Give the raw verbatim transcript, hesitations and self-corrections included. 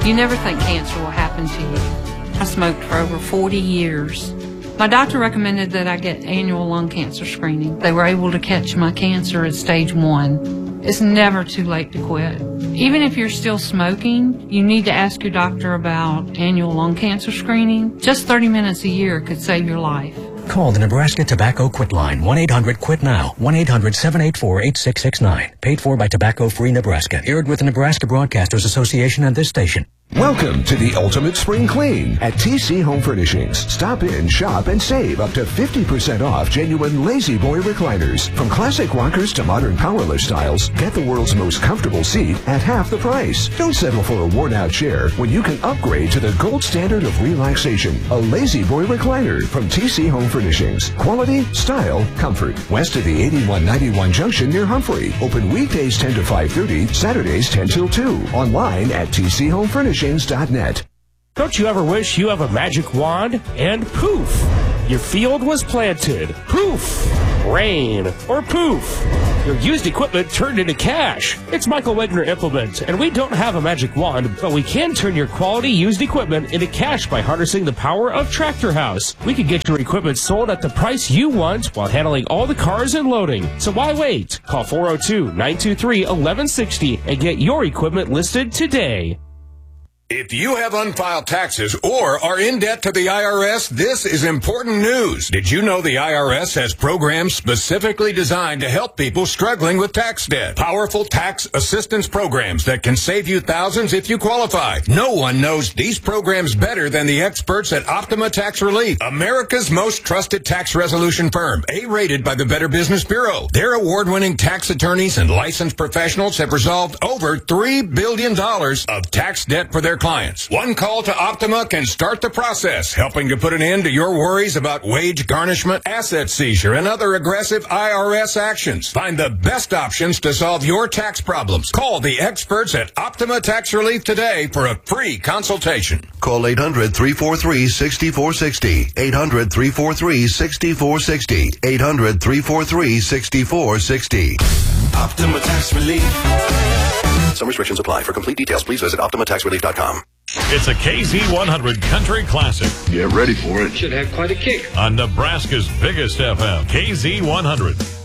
You never think cancer will happen to you. I smoked for over forty years. My doctor recommended that I get annual lung cancer screening. They were able to catch my cancer at stage one. It's never too late to quit. Even if you're still smoking, you need to ask your doctor about annual lung cancer screening. Just thirty minutes a year could save your life. Call the Nebraska Tobacco Quit Line, one eight hundred quit now, one eight hundred seven eight four eight six six nine. Paid for by Tobacco Free Nebraska. Aired with the Nebraska Broadcasters Association and this station. Welcome to the ultimate spring clean at T C Home Furnishings. Stop in, shop, and save up to fifty percent off genuine Lazy Boy recliners. From classic rockers to modern powerless styles, get the world's most comfortable seat at half the price. Don't settle for a worn-out chair when you can upgrade to the gold standard of relaxation, a Lazy Boy recliner from T C Home Furnishings. Quality, style, comfort. West of the eighty-one ninety-one junction near Humphrey. Open weekdays ten to five thirty, Saturdays ten till two. Online at T C Home Furnishings dot net. Don't you ever wish you have a magic wand and poof, your field was planted? Poof, rain, or poof, your used equipment turned into cash. It's Michael Wegner Implement, and we don't have a magic wand, but we can turn your quality used equipment into cash by harnessing the power of Tractor House. We can get your equipment sold at the price you want while handling all the cars and loading. So why wait? Call four oh two, nine two three, one one six oh and get your equipment listed today. If you have unfiled taxes or are in debt to the I R S, this is important news. Did you know the I R S has programs specifically designed to help people struggling with tax debt? Powerful tax assistance programs that can save you thousands if you qualify. No one knows these programs better than the experts at Optima Tax Relief, America's most trusted tax resolution firm, A-rated by the Better Business Bureau. Their award-winning tax attorneys and licensed professionals have resolved over three billion dollars of tax debt for their clients. One call to Optima can start the process, helping to put an end to your worries about wage garnishment, asset seizure, and other aggressive I R S actions. Find the best options to solve your tax problems. Call the experts at Optima Tax Relief today for a free consultation. Call eight hundred, three four three, six four six zero. eight hundred, three four three, six four six zero. eight hundred, three four three, six four six zero. Optima Tax Relief. Some restrictions apply. For complete details, please visit Optima Tax Relief dot com. It's a K Z one hundred Country Classic. Get ready for it. Should have quite a kick. On Nebraska's biggest F M, K Z one hundred.